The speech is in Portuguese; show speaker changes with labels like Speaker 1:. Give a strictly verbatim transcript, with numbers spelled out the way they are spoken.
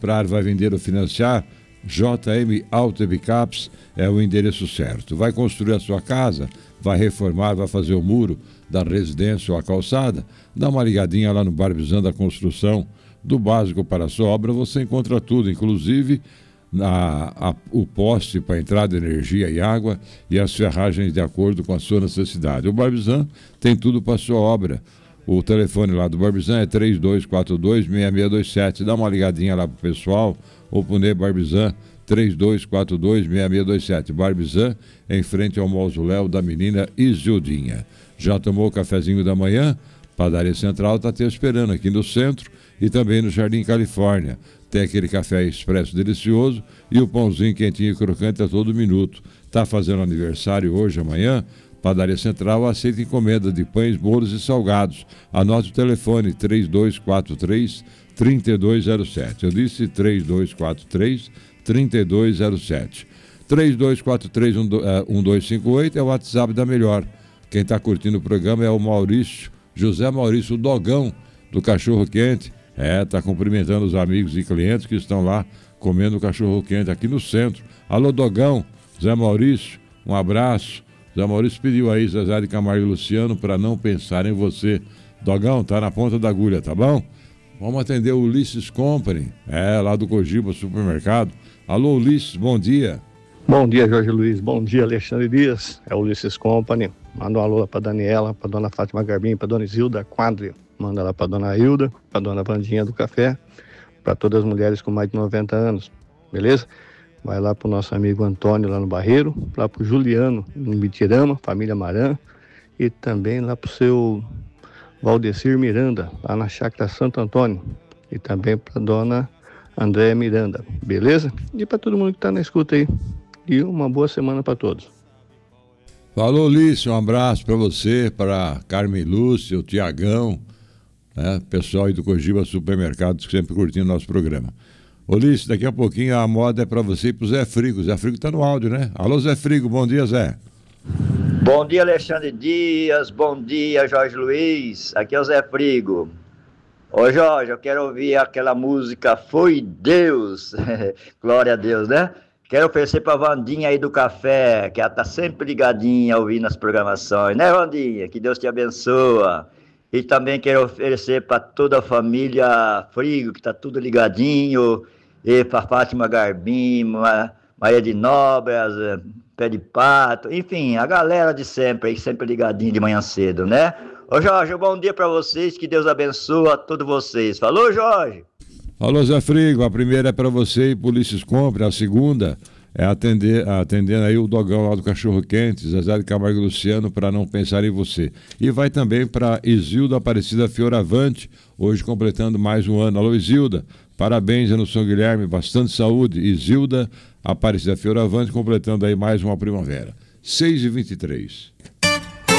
Speaker 1: comprar, vai vender ou financiar, J M Auto e Picaps é o endereço certo. Vai construir a sua casa, vai reformar, vai fazer o muro da residência ou a calçada, dá uma ligadinha lá no Barbizan da Construção. Do básico para a sua obra você encontra tudo, inclusive a, a, o poste para entrada de energia e água e as ferragens de acordo com a sua necessidade. O Barbizan tem tudo para a sua obra. O telefone lá do Barbizan é três dois quatro dois, seis seis dois sete. Dá uma ligadinha lá pro pessoal, ou pro Ney Barbizan, três dois quatro dois, seis seis dois sete. Barbizan, em frente ao mausoléu da menina Isildinha. Já tomou o cafezinho da manhã? Padaria Central está te esperando aqui no centro e também no Jardim Califórnia. Tem aquele café expresso delicioso e o pãozinho quentinho e crocante a todo minuto. Está fazendo aniversário hoje, amanhã? Padaria Central aceita encomenda de pães, bolos e salgados. Anote o telefone três dois quatro três, três dois zero sete. Eu disse três dois quatro três, três dois zero sete. três dois quatro três, um dois cinco oito é o WhatsApp da Melhor. Quem está curtindo o programa é o Maurício, José Maurício, o Dogão do Cachorro Quente. É, está cumprimentando os amigos e clientes que estão lá comendo cachorro quente aqui no centro. Alô, Dogão, Zé Maurício, um abraço. Zé Maurício pediu aí, Zezé de Camargo e Luciano, para não pensar em você. Dogão, tá na ponta da agulha, tá bom? Vamos atender o Ulisses Company, é, lá do Cogiba Supermercado. Alô, Ulisses, bom dia.
Speaker 2: Bom dia, Jorge Luiz. Bom dia, Alexandre Dias. É o Ulisses Company. Manda um alô para Daniela, para dona Fátima Garbim, para dona Isilda Quadri. Manda lá para dona Hilda, para dona Vandinha do Café, para todas as mulheres com mais de noventa anos, beleza? Vai lá para o nosso amigo Antônio lá no Barreiro, lá para o Juliano no Bitirama, família Maran, e também lá para o seu Valdecir Miranda, lá na Chácara Santo Antônio, e também para dona Andréia Miranda, beleza? E para todo mundo que está na escuta aí, e uma boa semana para todos.
Speaker 1: Falou, Lício, um abraço para você, para Carmen Lúcia, o Tiagão, né? Pessoal aí do Cogiba Supermercados que sempre curtindo o nosso programa. Ô, Lício, daqui a pouquinho a moda é para você e pro Zé Frigo. Zé Frigo tá no áudio, né? Alô, Zé Frigo, bom dia, Zé.
Speaker 3: Bom dia, Alexandre Dias, bom dia, Jorge Luiz, aqui é o Zé Frigo. Ô, Jorge, eu quero ouvir aquela música Foi Deus, glória a Deus, né? Quero oferecer pra Vandinha aí do Café, que ela tá sempre ligadinha ouvindo as programações, né, Vandinha? Que Deus te abençoa. E também quero oferecer para toda a família Frigo, que tá tudo ligadinho, e para Fátima Garbim, Maria de Nóbrega, Pé de Pato, enfim, a galera de sempre aí, sempre ligadinho de manhã cedo, né? Ô, Jorge, um bom dia para vocês, que Deus abençoe a todos vocês. Falou, Jorge!
Speaker 1: Falou, Zé Frigo, a primeira é para você e Polícias Compre, a segunda é atender, atendendo aí o Dogão lá do Cachorro Quente, Zezé de Camargo e Luciano, para não pensar em você. E vai também para Isilda Aparecida Fioravante, hoje completando mais um ano. Alô, Isilda, parabéns no São Guilherme, bastante saúde. Isilda Aparecida Fioravante completando aí mais uma primavera. seis e vinte e três.